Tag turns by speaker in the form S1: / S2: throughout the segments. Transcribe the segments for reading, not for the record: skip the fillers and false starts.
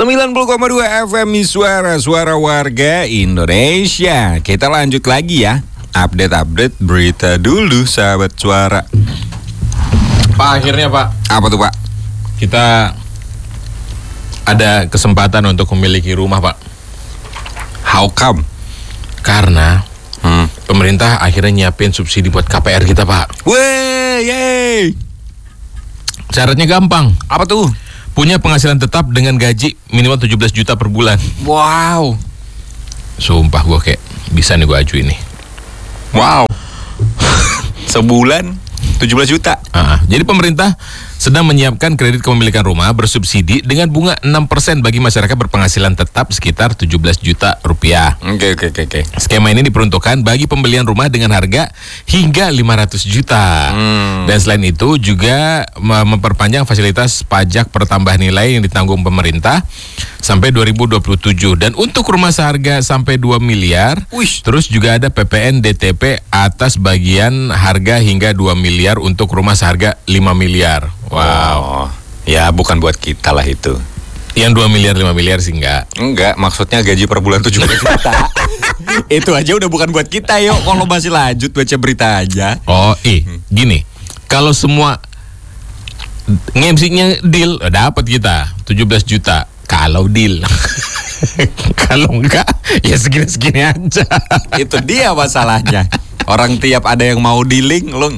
S1: 90,2 FM Suara warga Indonesia. Kita lanjut lagi ya. Update berita dulu sahabat suara.
S2: Pak, akhirnya Pak.
S1: Apa tuh Pak?
S2: Kita ada kesempatan untuk memiliki rumah Pak.
S1: How come?
S2: Karena pemerintah akhirnya nyiapin subsidi buat KPR kita Pak.
S1: Wey, yeay.
S2: Syaratnya gampang.
S1: Apa tuh?
S2: Punya penghasilan tetap dengan gaji minimal 17 juta per bulan.
S1: Wow.
S2: Sumpah gue kayak bisa nih gue ajuin nih.
S1: Wow. Sebulan 17 juta.
S2: Jadi pemerintah sedang menyiapkan kredit kepemilikan rumah bersubsidi dengan bunga 6% bagi masyarakat berpenghasilan tetap sekitar 17 juta rupiah.
S1: Oke.
S2: Skema ini diperuntukkan bagi pembelian rumah dengan harga hingga 500 juta. Dan selain itu juga memperpanjang fasilitas pajak pertambahan nilai yang ditanggung pemerintah sampai 2027. Dan untuk rumah seharga sampai 2 miliar, terus juga ada PPN DTP atas bagian harga hingga 2 miliar untuk rumah seharga 5 miliar. Wow.
S1: Ya bukan buat kita lah itu.
S2: Yang 2 miliar 5 miliar sih enggak.
S1: Enggak, maksudnya gaji per bulan 17 juta. Itu aja udah bukan buat kita yuk. Kalau masih lanjut baca berita aja.
S2: Gini. Kalau semua nge-MC-nya deal, dapat kita 17 juta. Kalau deal. Kalau enggak, ya segini-segini aja.
S1: Itu dia masalahnya. Orang tiap ada yang mau dealing, lo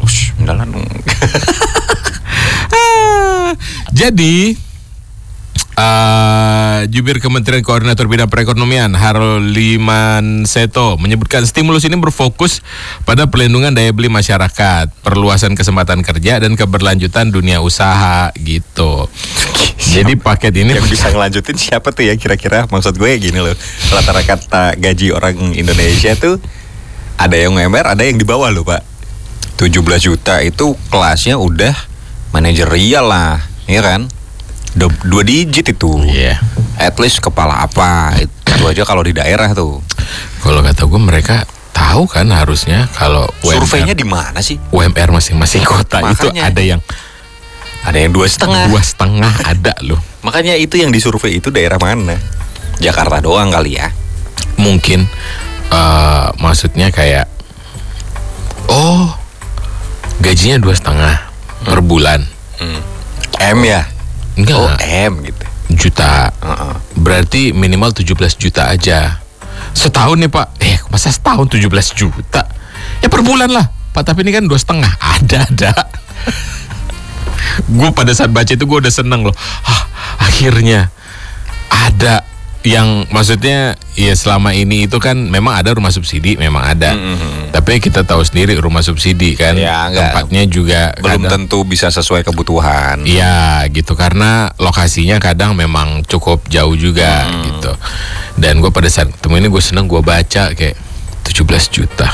S2: Jadi Jubir Kementerian Koordinator Bidang Perekonomian Haroldi Manseto menyebutkan stimulus ini berfokus pada pelindungan daya beli masyarakat, perluasan kesempatan kerja dan keberlanjutan dunia usaha gitu. Jadi paket ini
S1: yang bisa ngelanjutin siapa tuh ya kira-kira? Maksud gue gini loh, rata-rata gaji orang Indonesia tuh ada yang UMR, ada yang di bawah loh Pak. 17 juta itu kelasnya udah manajerial lah, ya kan? 2 digit itu.
S2: Iya.
S1: At least kepala apa? Itu aja kalau di daerah tuh.
S2: Kalau kata gue mereka tahu kan harusnya kalau
S1: surveinya di mana sih?
S2: UMR masing-masing kota. Makanya, itu ada yang
S1: 2,5.
S2: 2,5 ada loh.
S1: Makanya itu yang disurvei itu daerah mana? Jakarta doang kali ya?
S2: Mungkin maksudnya kayak gajinya 2,5 per bulan.
S1: M ya?
S2: Enggak.
S1: M gitu.
S2: Juta. Berarti minimal 17 juta aja. Setahun nih Pak. Masa setahun 17 juta? Ya per bulan lah Pak, tapi ini kan 2,5. Ada. Gue pada saat baca itu gue udah seneng loh. Akhirnya ada yang maksudnya ya selama ini itu kan memang ada rumah subsidi, memang ada. Tapi kita tahu sendiri rumah subsidi kan ya, tempatnya juga
S1: belum tentu bisa sesuai kebutuhan.
S2: Iya gitu, karena lokasinya kadang memang cukup jauh juga gitu. Dan gue pada saat ketemu ini gue seneng, gue baca kayak 17 juta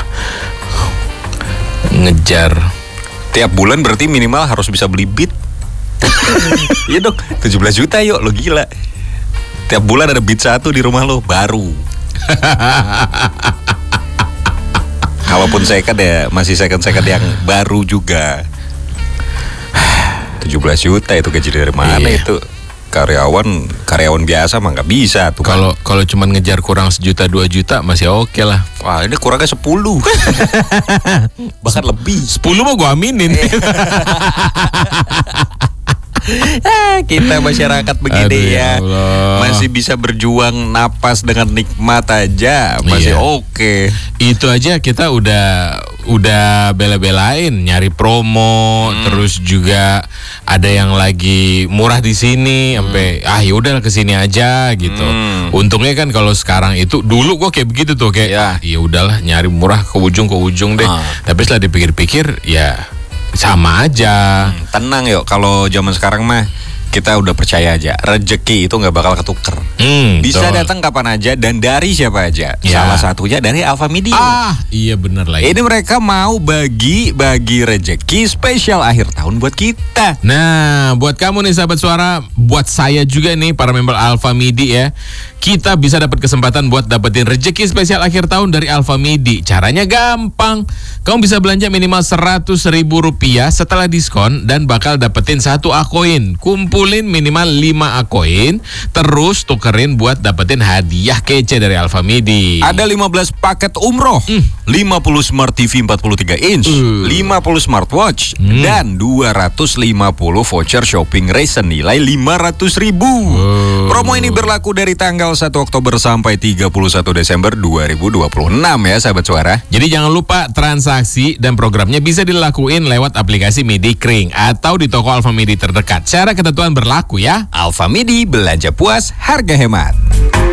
S2: ngejar
S1: tiap bulan berarti minimal harus bisa beli beat. Iya dong, 17 juta yuk, lo gila. Tiap bulan ada beat 1 di rumah lo, baru. Kalaupun second ya, masih second yang baru juga. 17 juta itu gaji dari mana itu? Karyawan biasa mah nggak bisa tuh.
S2: Kalau cuma ngejar kurang 1 juta 2 juta masih oke lah.
S1: Wah, ini kurangnya 10. Bahkan lebih.
S2: 10 mah gua aminin.
S1: Kita masyarakat begini ya masih bisa berjuang napas dengan nikmat aja, masih oke.
S2: Itu aja kita udah bela-belain nyari promo, terus juga ada yang lagi murah di sini sampai yaudah kesini aja gitu. Untungnya kan kalau sekarang itu, dulu gua kayak begitu tuh kayak ya udahlah nyari murah ke ujung deh. Tapi setelah dipikir-pikir ya sama aja.
S1: Tenang yuk, kalau zaman sekarang mah kita udah percaya aja, rezeki itu nggak bakal ketuker. Bisa datang kapan aja dan dari siapa aja. Salah satunya dari Alfa Media.
S2: Iya bener lagi.
S1: Ini mereka mau bagi rezeki spesial akhir tahun buat kita.
S2: Nah, buat kamu nih sahabat suara, buat saya juga nih para member Alfa Media ya, kita bisa dapat kesempatan buat dapetin rezeki spesial akhir tahun dari Alfa Media. Caranya gampang. Kamu bisa belanja minimal Rp100.000 setelah diskon dan bakal dapetin 1 Akoin. Kumpul kumpulin minimal 5 koin, terus tukerin buat dapetin hadiah kece dari Alfamidi.
S1: Ada 15 paket umroh, 50 smart TV 43 inch, 50 smartwatch, dan 250 voucher shopping race senilai 500.000. Promo ini berlaku dari tanggal 1 Oktober sampai 31 Desember 2026 ya sahabat suara.
S2: Jadi jangan lupa transaksi dan programnya bisa dilakuin lewat aplikasi Midi Kring atau di toko Alfamidi terdekat. Syarat ketentuan berlaku ya.
S1: Alfamidi, belanja puas, harga hemat.